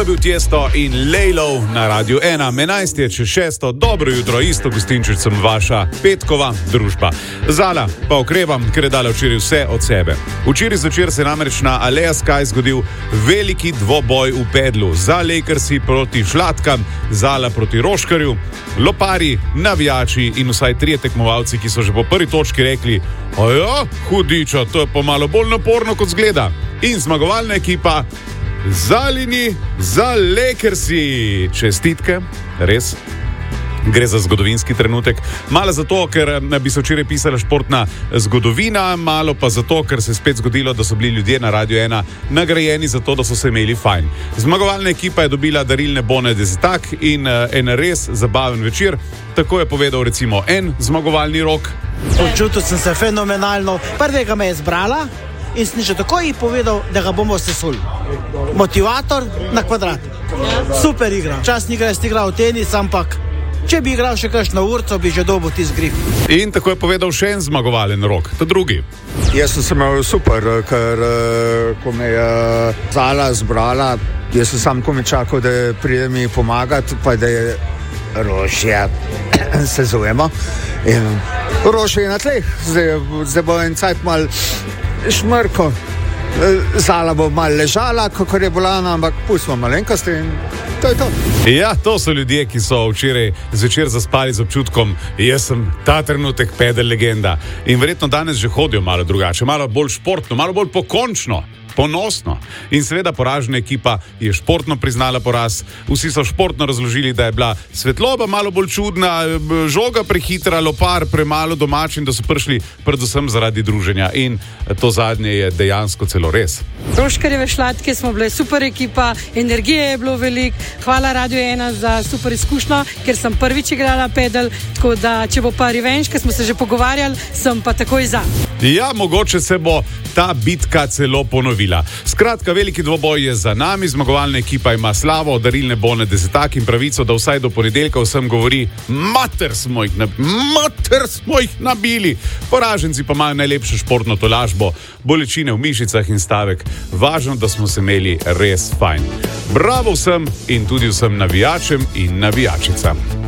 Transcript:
je bil Tiesto in Lejlov na Radiu 1. 11 je čez 6. Dobro jutro, isto gostinčič sem vaša petkova družba. Zala pa okrevam, ker je dala včeraj vse od sebe. Včeraj zvečer se je namreč na Aleja Sky zgodil veliki dvoboj v pedlu. Za Lakersi proti Šlatkam, Zala proti Roškarju, lopari, navijači in vsaj 3 tekmovalci, ki so že po prvi točki rekli: "Aja, hudiča, to je pa malo bolj naporno, kot zgleda." In zmagovalna ekipa Zalini za Lakersi. Čestitke, res. Gre za zgodovinski trenutek. Malo zato, ker bi se včeraj pisala športna zgodovina, malo pa zato, ker se je spet zgodilo, da so bili ljudje na Radiu 1 nagrajeni za to, da so se imeli fajn. Zmagovalna ekipa je dobila darilne bone desetak in en res zabaven večer. Tako je povedal recimo en zmagovalni Rok. Počutil sem se fenomenalno. Prvega me je zbrala in sem že takoj ji povedal, da ga bomo sesuli. Motivator na kvadrat. Super igra. Časni igra, jaz igral tenis, ampak če bi igral še kakšno urco, bi že dobil tisti grip. In tako je povedal še en zmagovalen Rok, ta drugi. Jaz sem se imel super, ker ko me je Zala zbrala, jaz sem sam ko mi čakal, da pride mi pomagati, pa da je Rožje, se zovemo. In Rožje je na tleh, zdaj bo en cajt mal šmrko. Zala bo mal ležala, kako je bolana, ampak pustimo malenkosti in to je to. Ja, to so ljudje, ki so včeraj zvečer zaspali z občutkom: jaz sem ta trenutek pedel legenda. In verjetno danes že hodijo malo drugače, malo bolj športno, malo bolj pokončno, ponosno. In seveda poražena ekipa je športno priznala poraz. Vsi so športno razložili, da je bila svetloba malo bolj čudna, žoga prehitra, lopar premalo domač in da so prišli predvsem zaradi druženja. In to zadnje je dejansko celo res. Roškarjeve Šlatke smo bile super ekipa, energije je bilo veliko. Hvala Radiu 1 za super izkušnjo, ker sem prvič igrala pedal, tako da če bo pa revenge, ker smo se že pogovarjali, sem pa takoj za. Ja, mogoče se bo ta bitka celo ponovila. Skratka, veliki dvoboj je za nami, zmagovalna ekipa ima slavo, darilne bone desetak in pravico, da vsaj do ponedeljka vsem govori: mater smo jih nabili. Poraženci pa imajo najlepšo športno tolažbo, bolečine v mišicah in stavek: važno, da smo se imeli res fajn. Bravo vsem in tudi vsem navijačem in navijačicam.